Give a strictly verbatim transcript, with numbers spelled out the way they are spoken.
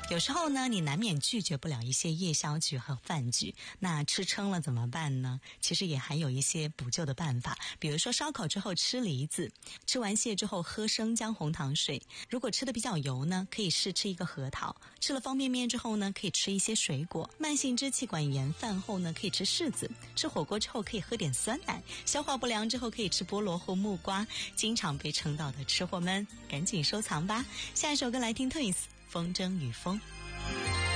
有时候呢，你难免拒绝不了一些夜宵局和饭局，那吃撑了怎么办呢？其实也还有一些补救的办法，比如说烧烤之后吃梨子，吃完蟹之后喝生姜红糖水。如果吃的比较油呢，可以试吃一个核桃。吃了方便面之后呢，可以吃一些水果。慢性支气管炎饭后呢，可以吃柿子。吃火锅之后可以喝点酸奶。消化不良之后可以吃菠萝或木瓜。经常被撑到的吃货们，赶紧收藏吧。下一首歌来听 Twins 风筝与风。